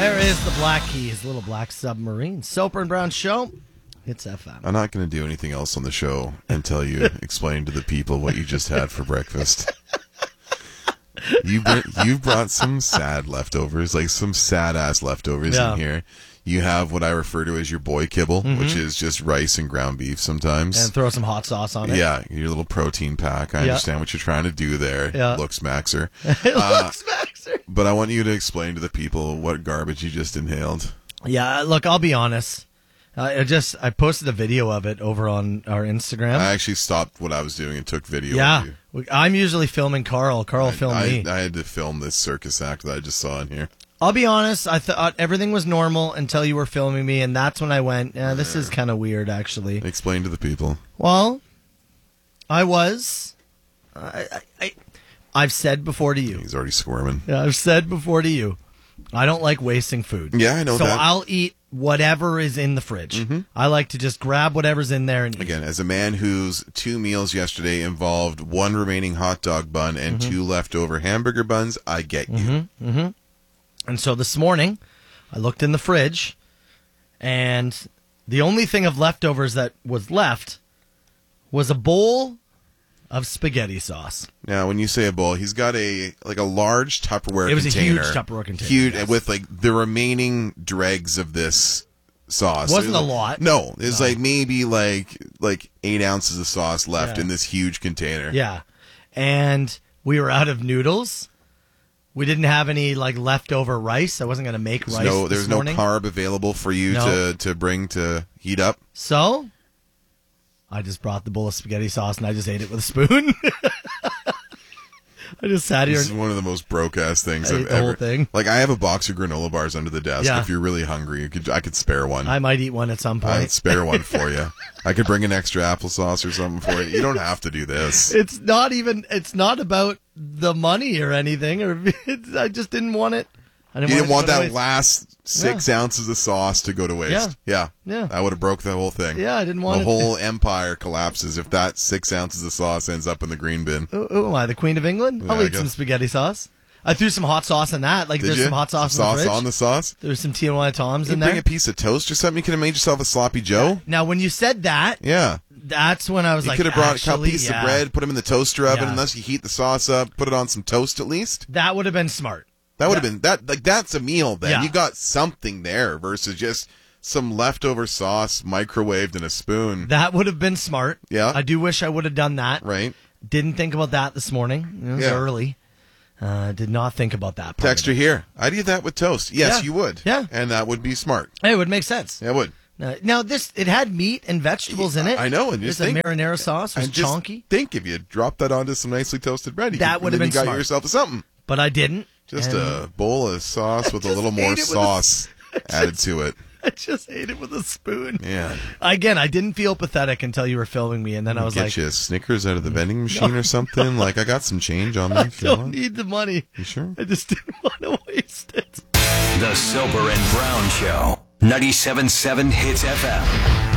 There is the Black Keys, Little Black Submarine. Soper and Brown Show. It's FM. I'm not going to do anything else on the show until you explain to the people what you just had for breakfast. You've brought some sad leftovers, like some sad-ass leftovers in here. You have what I refer to as your boy kibble, which is just rice and ground beef sometimes. And throw some hot sauce on it. Yeah, your little protein pack. I understand what you're trying to do there. Yeah. Looks maxer. Looks maxer. But I want you to explain to the people what garbage you just inhaled. Yeah, look, I'll be honest. I posted a video of it over on our Instagram. I actually stopped what I was doing and took video of you. I'm usually filming Carl. Carl filmed me. I had to film this circus act that I just saw in here. I'll be honest, I thought everything was normal until you were filming me, and that's when I went, this is kind of weird, actually. Explain to the people. Well, I was. I've said before to you. He's already squirming. Yeah, I've said before to you, I don't like wasting food. Yeah, I know that. So I'll eat whatever is in the fridge. Mm-hmm. I like to just grab whatever's in there and eat. Again, as a man whose 2 meals yesterday involved 1 remaining hot dog bun and 2 leftover hamburger buns, I get you. Mm-hmm. And so this morning, I looked in the fridge, and the only thing of leftovers that was left was a bowl of spaghetti sauce. Now, when you say a bowl, he's got a large Tupperware container. It was a huge Tupperware container. Huge, yes. with the remaining dregs of this sauce. It wasn't a lot. No, it was maybe 8 ounces of sauce left in this huge container. Yeah. And we were out of noodles. We didn't have any leftover rice. I wasn't going to make rice There's this morning. No carb available for you to bring to heat up. So I just brought the bowl of spaghetti sauce and I just ate it with a spoon. I just sat here. This is one of the most broke-ass things I've the ever. Whole thing. I have a box of granola bars under the desk. Yeah. If you're really hungry, I could spare one. I might eat one at some point. I'd spare one for you. I could bring an extra applesauce or something for you. You don't have to do this. It's not about the money or anything. I just didn't want it. You didn't want that last 6 ounces of sauce to go to waste. Yeah. That would have broke the whole thing. Yeah, I didn't want the whole empire collapses if that 6 ounces of sauce ends up in the green bin. Who am I, the Queen of England? I'll eat some spaghetti sauce. I threw some hot sauce in that. There's some hot sauce in the fridge. Sauce on the sauce? There's some TNY Toms in there. Bring a piece of toast or something. You could have made yourself a sloppy Joe. Now, when you said that, that's when I was you could have brought a piece of bread, put them in the toaster oven, unless you heat the sauce up, put it on some toast at least. That would have been smart. That would have been that's a meal then. Yeah. You got something there versus just some leftover sauce microwaved in a spoon. That would have been smart. Yeah. I do wish I would have done that. Right. Didn't think about that this morning. It was early. Did not think about that part. Texture here. I'd eat that with toast. Yes, you would. Yeah. And that would be smart. It would make sense. It would. Now, it had meat and vegetables in it. I know. And there's a marinara sauce. It was chonky. Think if you dropped that onto some nicely toasted bread, that would have been smart. You got yourself something. But I didn't. Just a bowl of sauce with a little more sauce added to it. I just ate it with a spoon. Yeah. Again, I didn't feel pathetic until you were filming me, and then I was Get you a Snickers out of the vending machine or something. I got some change on me. I don't need the money. You sure? I just didn't want to waste it. The Soper and Brown Show. 97.7 Hits FM.